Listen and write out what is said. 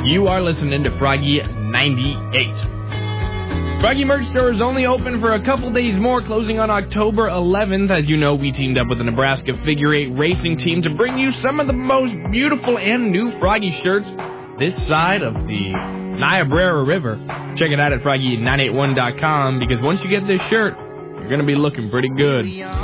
You are listening to Froggy 98. Froggy Merch Store is only open for a couple days more, closing on October 11th. As you know, we teamed up with the Nebraska Figure 8 Racing Team to bring you some of the most beautiful and new Froggy shirts this side of the Niobrara River. Check it out at Froggy981.com, because once you get this shirt, you're going to be looking pretty good.